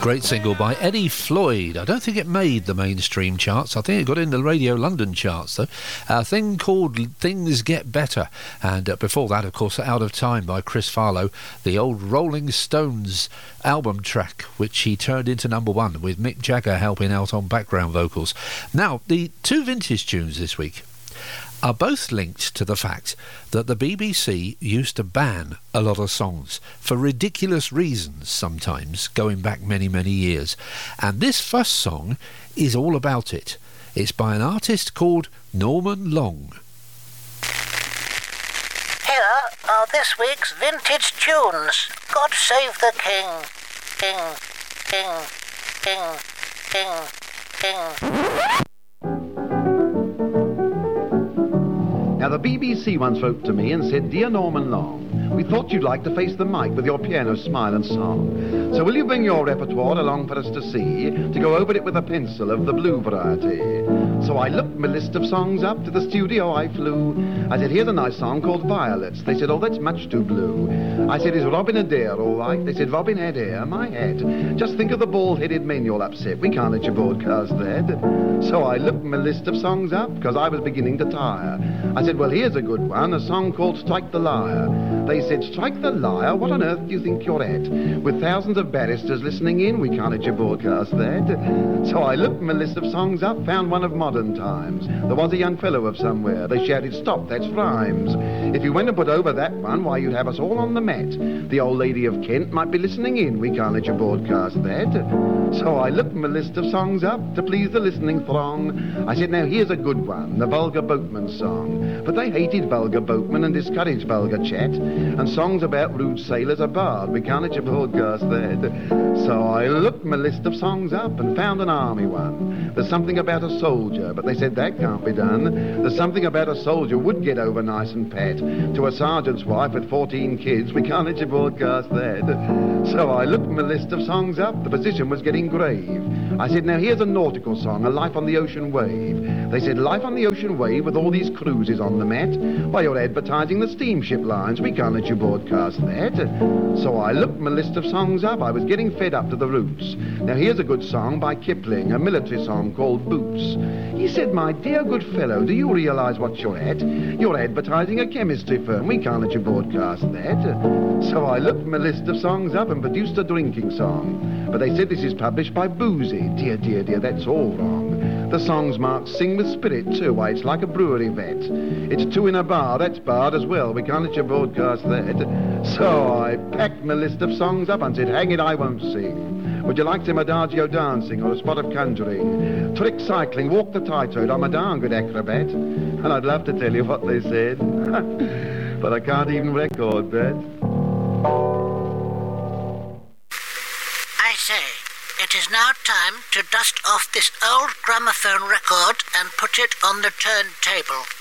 Great single by Eddie Floyd. I don't think it made the mainstream charts. I think it got in the Radio London charts, though. A thing called Things Get Better. And before that, of course, Out of Time by Chris Farlow, the old Rolling Stones album track, which he turned into #1 with Mick Jagger helping out on background vocals. Now, the two vintage tunes this week are both linked to the fact that the BBC used to ban a lot of songs for ridiculous reasons sometimes, going back many, many years. And this first song is all about it. It's by an artist called Norman Long. Here are this week's vintage tunes. God Save the King. King, King, King, King, King. Now, the BBC once wrote to me and said, "Dear Norman Long, we thought you'd like to face the mic with your piano smile and song. So will you bring your repertoire along for us to see, to go over it with a pencil of the blue variety?" So I looked my list of songs up, to the studio I flew. I said, "Here's a nice song called Violets." They said, "Oh, that's much too blue." I said, "Is Robin Adair all right?" They said, "Robin had hair, my hat. Just think of the bald-headed men you'll upset. We can't let you broadcast that." So I looked my list of songs up, because I was beginning to tire. I said, "Well, here's a good one, a song called Strike the Lyre." They said, "Strike the lyre? What on earth do you think you're at? With thousands of barristers listening in, we can't let you broadcast that." So I looked my list of songs up, found one of modern times. There was a young fellow of somewhere. They shouted, "Stop, that's rhymes." If you went and put over that one, why, you'd have us all on the mat. The old lady of Kent might be listening in. We can't let you broadcast that. So I looked my list of songs up to please the listening throng. I said, "Now here's a good one, the Vulgar Boatman song." But they hated vulgar boatmen and discouraged vulgar chat. And songs about rude sailors are barred. We can't let you broadcast that. So I looked my list of songs up and found an army one. There's something about a soldier, but they said that can't be done. There's something about a soldier would get over nice and pat. To a sergeant's wife with 14 kids, we can't let you broadcast that. So I looked my list of songs up. The position was getting grave. I said, "Now here's a nautical song, a Life on the Ocean Wave." They said, "Life on the Ocean Wave with all these cruises on the mat? Why, you're advertising the steamship lines. We can't let you broadcast that." So I looked my list of songs up. I was getting fed up to the roots. Now here's a good song by Kipling, a military song called Boots. He said, "My dear good fellow, do you realise what you're at? You're advertising a chemistry firm. We can't let you broadcast that." So I looked my list of songs up and produced a drinking song. But they said this is published by Boozy. Dear, dear, dear, that's all wrong. The song's marked Sing with Spirit too. Why, it's like a brewery vat. It's two in a bar, that's barred as well. We can't let you broadcast that. So I packed my list of songs up and said, "Hang it, I won't sing. Would you like some adagio dancing or a spot of conjuring? Trick cycling, walk the tightrope, I'm a darn good acrobat." And I'd love to tell you what they said. But I can't even record that. I say, it is now time to dust off this old gramophone record and put it on the turntable.